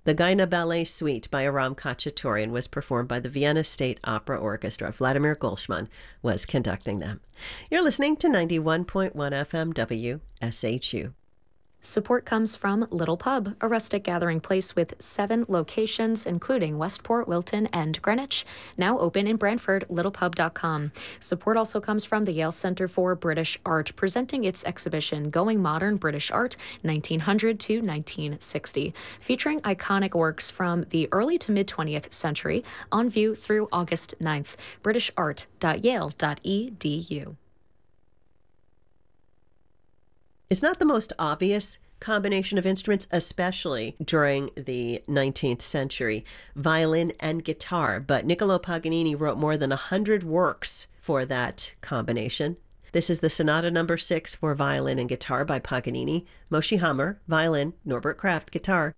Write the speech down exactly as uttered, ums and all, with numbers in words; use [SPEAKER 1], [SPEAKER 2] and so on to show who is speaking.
[SPEAKER 1] The Gaina Ballet Suite by Aram Khachaturian was performed by the Vienna State Opera Orchestra. Vladimir Golshman was conducting them. You're listening to ninety-one point one F M W S H U.
[SPEAKER 2] Support comes from Little Pub, a rustic gathering place with seven locations, including Westport, Wilton, and Greenwich. Now open in Brantford, little pub dot com. Support also comes from the Yale Center for British Art, presenting its exhibition, Going Modern British Art, nineteen hundred to nineteen sixty, featuring iconic works from the early to mid-twentieth century, on view through August ninth. british art dot yale dot e d u.
[SPEAKER 1] It's not the most obvious combination of instruments, especially during the nineteenth century, violin and guitar, but Niccolò Paganini wrote more than one hundred works for that combination. This is the Sonata Number six for violin and guitar by Paganini, Moshe Hammer, violin, Norbert Kraft, guitar,